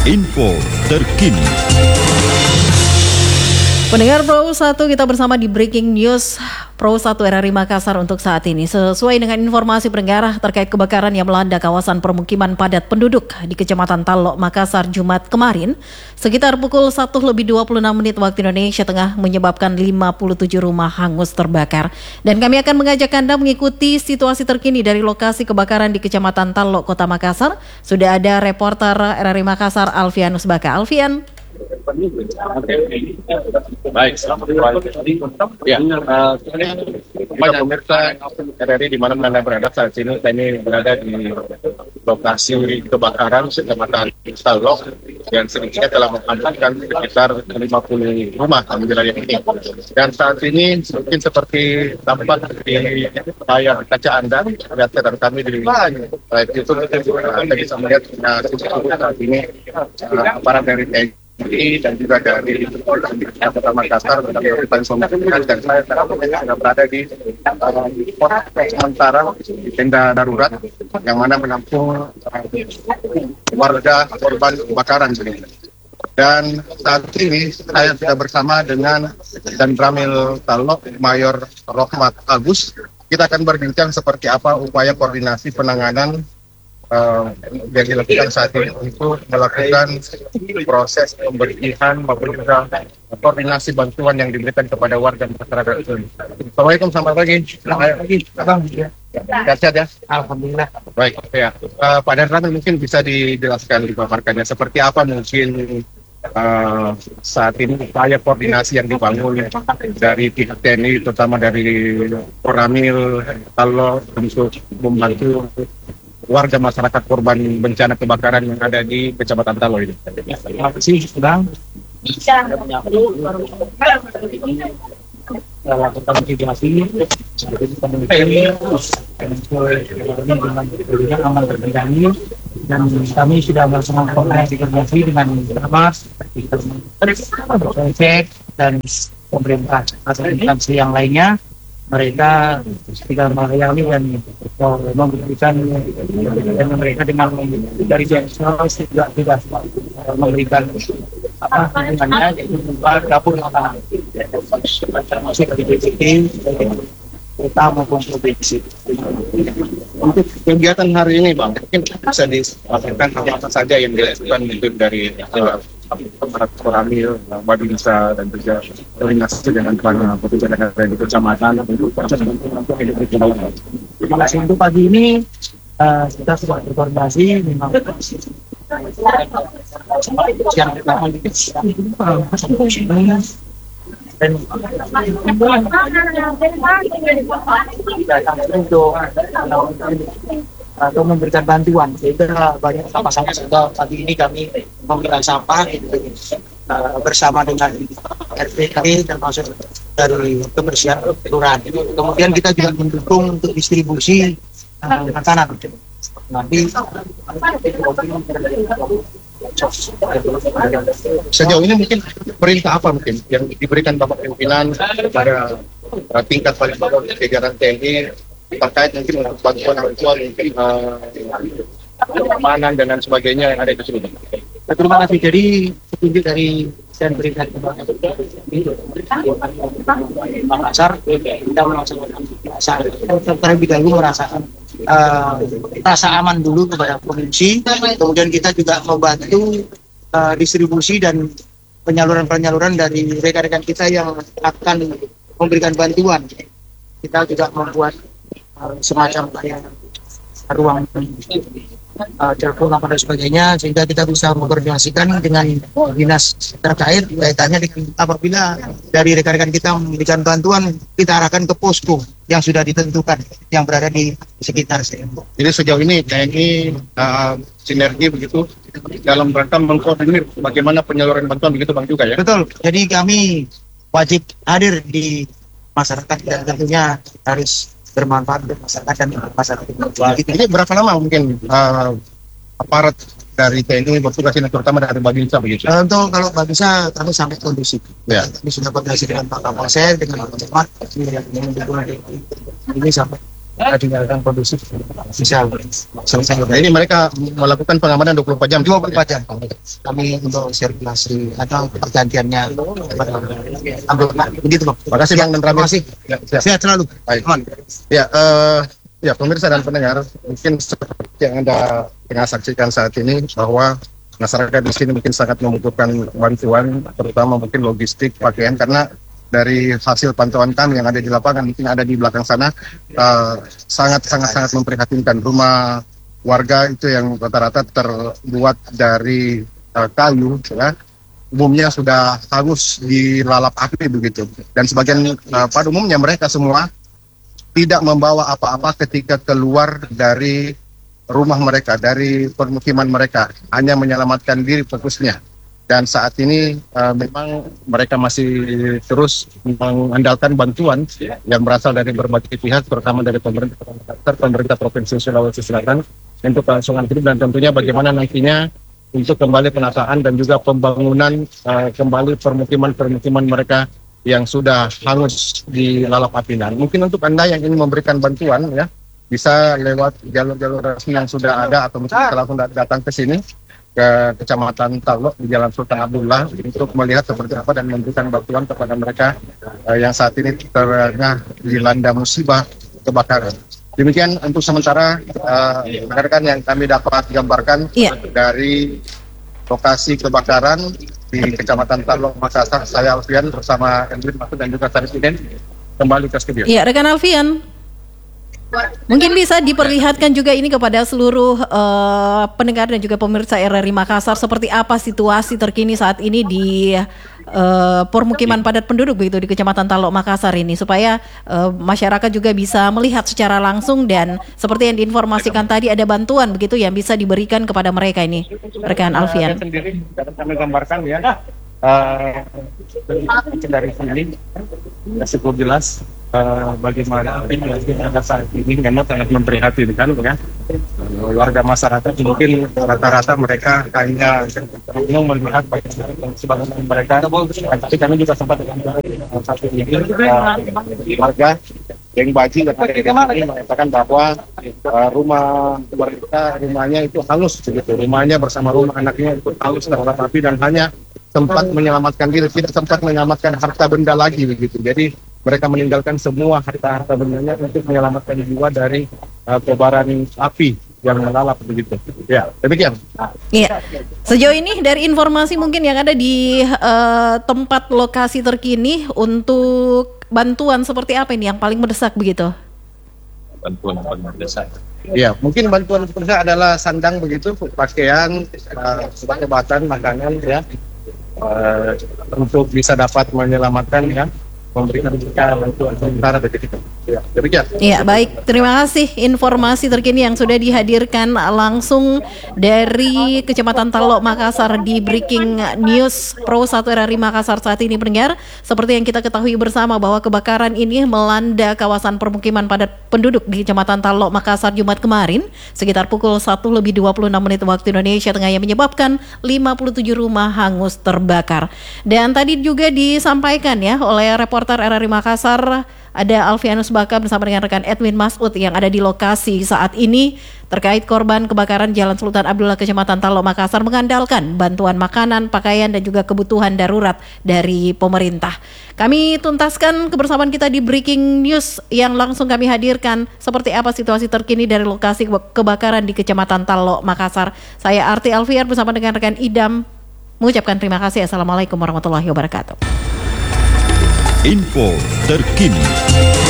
info terkini. Pendengar Pro 1, kita bersama di Breaking News Pro 1 RRI Makassar untuk saat ini. Sesuai dengan informasi pendengar terkait kebakaran yang melanda kawasan permukiman padat penduduk di Kecamatan Talok, Makassar, Jumat kemarin, sekitar pukul 1:26 waktu Indonesia Tengah menyebabkan 57 rumah hangus terbakar. Dan kami akan mengajak Anda mengikuti situasi terkini dari lokasi kebakaran di Kecamatan Talok, Kota Makassar. Sudah ada reporter RRI Makassar, Alfianus Baka. Alfian. Baik, selamat ya, pemirsa RRI di mana Anda berada saat ini. Kami berada di lokasi kebakaran Kecamatan Talok yang sedikitnya telah mengamankan sekitar 50 rumah di wilayah ini. Dan saat ini mungkin seperti tampak di layar kaca Anda, lihat catatan kami di itu Anda bisa melihat saat ini aparat dari TNI dan juga dari Kota Makassar dan saya sekarang sudah berada di pos sementara di tenda darurat yang mana menampung warga korban kebakaran sini. Dan saat ini saya sudah bersama dengan Dan Ramil Talok, Mayor Rohmat Agus. Kita akan berbincang seperti apa upaya koordinasi penanganan yang dilakukan saat ini untuk melakukan proses pembersihan maupun juga koordinasi bantuan yang diberikan kepada warga masyarakat ini. Assalamualaikum, selamat pagi. Selamat pagi, Abang. Sehat ya? Alhamdulillah. Baik, ya. Pak Dan mungkin bisa dijelaskan, dipaparkannya seperti apa mungkin saat ini upaya koordinasi yang dibangun dari pihak TNI, terutama dari Koramil Talok untuk membantu warga masyarakat korban bencana kebakaran yang ada di Kecamatan Talok ini. Terima kasih, Bang. Lakukan mitigasi seperti dengan aman terkendali, dan kami sudah bersama koordinasi dengan Mas, Polsek dan pemerintah instansi yang lainnya. Mereka tidak melayani dan memberikan, dan mereka dengan dari jasa juga tidak memberikan hubungannya, yaitu dapur makanan termasuk dari BPT, kita maupun provinsi. Untuk kegiatan hari ini, Bang, mungkin bisa disampaikan apa saja yang dilakukan itu dari aparat Koramil, Babinsa, dan juga koordinasi dengan para petugas yang ada di kecamatan untuk proses bantuan hidup di jalan. Terima kasih. Untuk pagi ini kita sudah berkoordinasi memang yang pertama dan atau memberikan bantuan, sehingga banyak sampah-sampah. Sehingga pagi ini kami memberikan sampah bersama dengan RPT termasuk dari kebersihan kelurahan. Kemudian kita juga mendukung untuk distribusi makanan. Nanti sejauh ini mungkin perintah apa mungkin yang diberikan Bapak pimpinan kepada tingkat paling bawah jajaran TNI terkait mungkin bantuan mungkin keamanan dan lain sebagainya yang ada di sini. Terima kasih. Jadi petunjuk dari saya berikan kepada Makassar, kita melaksanakan biasa. Terlebih dahulu merasakan rasa aman dulu kepada provinsi, kemudian kita juga membantu distribusi dan penyaluran dari rekan-rekan kita yang akan memberikan bantuan. Kita juga membuat semacam kayak ruang telepon dan sebagainya, sehingga kita bisa mengkoordinasikan dengan dinas terkait kaitannya apabila dari rekan-rekan kita memberikan bantuan, kita arahkan ke posko yang sudah ditentukan yang berada di sekitar. Jadi sejauh ini TNI sinergi begitu dalam rangka mengkoordinir bagaimana penyaluran bantuan begitu, Bang, juga ya? Betul. Jadi kami wajib hadir di masyarakat dan tentunya harus bermanfaat untuk masyarakat dan masyarakat. Ini berapa lama mungkin aparat dari TNI bertugas ini, terutama dari Babinsa begitu? Untuk kalau Babinsa kami sampai kondusif. Ya. Kami sudah koordinasi dengan Pak Kapolsek, dengan Pak Cemat, ini sampai tinggalkan kondusif bisa selesai. Nah, ini mereka melakukan pengamanan 24 jam. 24 jam kami untuk sirkulasi atau pergantiannya. Begitu Bang. Terima kasih Bang dan Rami. Terima kasih. Sehat selalu. Baik. Aman. Ya, pemirsa dan pendengar, mungkin seperti yang Anda tengah saksikan saat ini bahwa masyarakat di sini mungkin sangat membutuhkan bantuan, terutama mungkin logistik, pakaian, karena dari hasil pantauan kami yang ada di lapangan, mungkin ada di belakang sana, sangat memprihatinkan. Rumah warga itu yang rata-rata terbuat dari kayu, ya, umumnya sudah hangus dilalap api begitu. Dan sebagian pada umumnya mereka semua tidak membawa apa-apa ketika keluar dari rumah mereka, dari permukiman mereka, hanya menyelamatkan diri fokusnya. Dan saat ini memang mereka masih terus mengandalkan bantuan yang berasal dari berbagai pihak, terutama dari pemerintah Provinsi Sulawesi Selatan untuk kelangsungan hidup, dan tentunya bagaimana nantinya untuk kembali penataan dan juga pembangunan kembali permukiman mereka yang sudah hangus di lalap api. Mungkin untuk Anda yang ingin memberikan bantuan, ya, bisa lewat jalur-jalur resmi yang sudah ada, atau mungkin langsung datang ke sini ke Kecamatan Talok di Jalan Sultan Abdullah untuk melihat seperti apa dan memberikan bantuan kepada mereka yang saat ini tengah dilanda musibah kebakaran. Demikian untuk sementara rekan yang kami dapat gambarkan dari lokasi kebakaran di Kecamatan Talok, Makassar. Saya Alfian bersama Endrin Masud dan juga Presiden kembali ke studio. Iya, rekan Alfian, mungkin bisa diperlihatkan juga ini kepada seluruh pendengar dan juga pemirsa RRI Makassar seperti apa situasi terkini saat ini di permukiman padat penduduk begitu di Kecamatan Talok, Makassar ini, supaya masyarakat juga bisa melihat secara langsung, dan seperti yang diinformasikan tadi ada bantuan begitu yang bisa diberikan kepada mereka ini, rekan Alfian. Sendiri dapat kami gambarkan, ya, dari sini cukup jelas bagaimana pada saat ini memang sangat memprihatinkan, ya. Warga masyarakat mungkin rata-rata mereka hanya melihat bagaimana mereka, tapi kami juga sempat dengan satu ini warga yang Baji mengatakan bahwa rumahnya itu hangus begitu, rumahnya bersama rumah anaknya itu hangus terhadap api, dan hanya sempat menyelamatkan diri, tidak sempat menyelamatkan harta benda lagi begitu. Jadi mereka meninggalkan semua harta bendanya untuk menyelamatkan jiwa dari kobaran api yang melalap begitu. Ya, demikian. Iya. Sejauh ini dari informasi mungkin yang ada di tempat lokasi terkini, untuk bantuan seperti apa ini yang paling mendesak begitu? Bantuan paling mendesak. Ya, mungkin bantuan mendesak adalah sandang begitu, pakaian, obat-obatan, makanan, ya, untuk bisa dapat menyelamatkan, ya, memberikan bantuan sementara begitu. Ya, demikian. Ya, baik. Terima kasih informasi terkini yang sudah dihadirkan langsung dari Kecamatan Talok, Makassar di Breaking News Pro 1 RRI Makassar saat ini, pendengar. Seperti yang kita ketahui bersama bahwa kebakaran ini melanda kawasan permukiman padat penduduk di Kecamatan Talok, Makassar Jumat kemarin sekitar pukul 1:26 waktu Indonesia Tengah, yang menyebabkan 57 rumah hangus terbakar. Dan tadi juga disampaikan, ya, oleh reporter RRI Makassar, ada Alfianus Baka bersama dengan rekan Edwin Masud yang ada di lokasi saat ini terkait korban kebakaran Jalan Sultan Abdullah, Kecamatan Talok, Makassar, mengandalkan bantuan makanan, pakaian, dan juga kebutuhan darurat dari pemerintah. Kami tuntaskan kebersamaan kita di Breaking News yang langsung kami hadirkan seperti apa situasi terkini dari lokasi kebakaran di Kecamatan Talok, Makassar. Saya Arti Alfian bersama dengan rekan Idam mengucapkan terima kasih. Assalamualaikum warahmatullahi wabarakatuh. Info terkini.